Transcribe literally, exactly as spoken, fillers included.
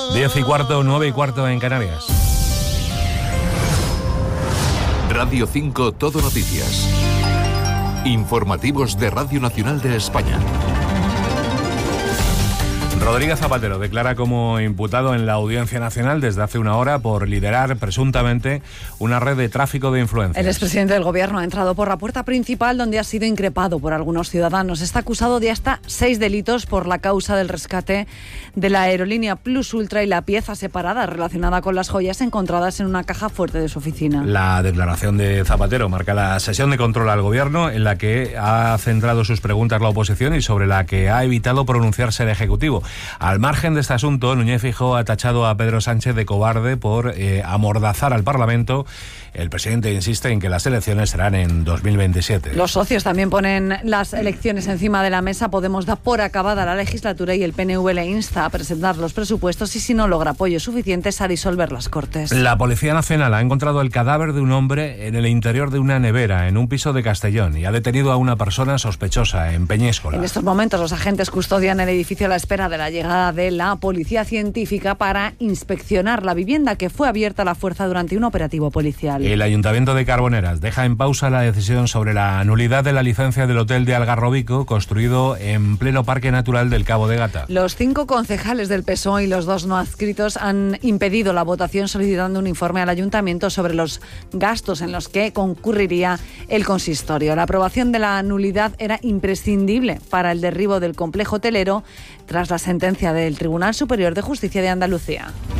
Diez y cuarto, nueve y cuarto en Canarias. Radio cinco Todo Noticias. Informativos de Radio Nacional de España. Rodríguez Zapatero declara como imputado en la Audiencia Nacional desde hace una hora por liderar presuntamente una red de tráfico de influencias. El expresidente del Gobierno ha entrado por la puerta principal, donde ha sido increpado por algunos ciudadanos. Está acusado de hasta seis delitos por la causa del rescate de la aerolínea Plus Ultra y la pieza separada relacionada con las joyas encontradas en una caja fuerte de su oficina. La declaración de Zapatero marca la sesión de control al Gobierno, en la que ha centrado sus preguntas la oposición y sobre la que ha evitado pronunciarse el Ejecutivo. Al margen de este asunto, Núñez Feijóo ha tachado a Pedro Sánchez de cobarde por eh, amordazar al Parlamento. El presidente insiste en que las elecciones serán en dos mil veintisiete. Los socios también ponen las elecciones encima de la mesa. Podemos da por acabada la legislatura y el P N V le insta a presentar los presupuestos y, si no logra apoyos suficientes, a disolver las Cortes. La Policía Nacional ha encontrado el cadáver de un hombre en el interior de una nevera en un piso de Castellón y ha detenido a una persona sospechosa en Peñíscola. En estos momentos los agentes custodian el edificio a la espera de la llegada de la policía científica para inspeccionar la vivienda, que fue abierta a la fuerza durante un operativo policial. El Ayuntamiento de Carboneras deja en pausa la decisión sobre la nulidad de la licencia del hotel de Algarrobico, construido en pleno Parque Natural del Cabo de Gata. Los cinco concejales del P S O E y los dos no adscritos han impedido la votación, solicitando un informe al Ayuntamiento sobre los gastos en los que concurriría el consistorio. La aprobación de la nulidad era imprescindible para el derribo del complejo hotelero tras la sentencia del Tribunal Superior de Justicia de Andalucía.